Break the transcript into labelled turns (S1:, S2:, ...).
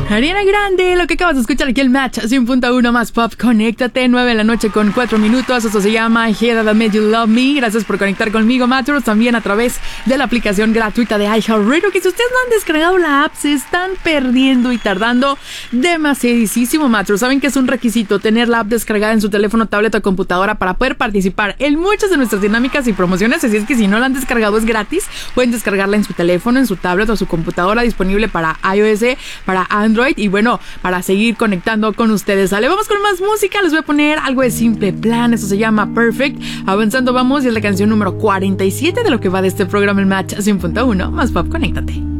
S1: Ariana Grande, lo que acabas de escuchar aquí el Match 100.1 más pop, conéctate, 9 de la noche con 4 minutos, esto se llama Hear That Made You Love Me. Gracias por conectar conmigo, Matros, también a través de la aplicación gratuita de iHeartRadio, que si ustedes no han descargado la app, se están perdiendo y tardando demasiadísimo, Matros. Saben que es un requisito tener la app descargada en su teléfono, tablet o computadora para poder participar en muchas de nuestras dinámicas y promociones, así es que si no la han descargado es gratis, pueden descargarla en su teléfono, en su tablet o su computadora, disponible para iOS, para Android y bueno, para seguir conectando con ustedes. ¿Sale? Vamos con más música, les voy a poner algo de Simple Plan, esto se llama Perfect. Avanzando vamos y es la canción número 47 de lo que va de este programa, el Match 100.1 más pop, conéctate.